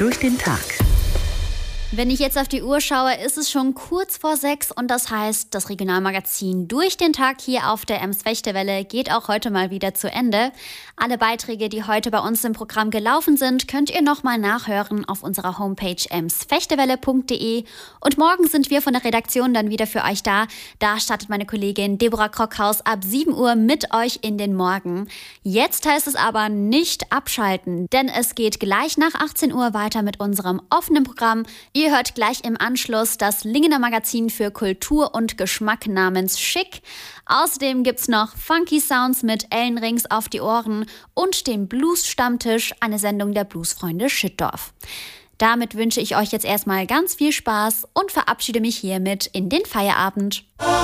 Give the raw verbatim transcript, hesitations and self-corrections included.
durch den Tag. Wenn ich jetzt auf die Uhr schaue, ist es schon kurz vor sechs und das heißt, das Regionalmagazin durch den Tag hier auf der Ems Fechtewelle geht auch heute mal wieder zu Ende. Alle Beiträge, die heute bei uns im Programm gelaufen sind, könnt ihr nochmal nachhören auf unserer Homepage ems fechtewelle punkt de und morgen sind wir von der Redaktion dann wieder für euch da. Da startet meine Kollegin Deborah Krockhaus ab sieben Uhr mit euch in den Morgen. Jetzt heißt es aber nicht abschalten, denn es geht gleich nach achtzehn Uhr weiter mit unserem offenen Programm. Ihr hört gleich im Anschluss das Lingener Magazin für Kultur und Geschmack namens Schick. Außerdem gibt's noch Funky Sounds mit Ellen Rings auf die Ohren und den Blues-Stammtisch, eine Sendung der Bluesfreunde Schüttorf. Damit wünsche ich euch jetzt erstmal ganz viel Spaß und verabschiede mich hiermit in den Feierabend.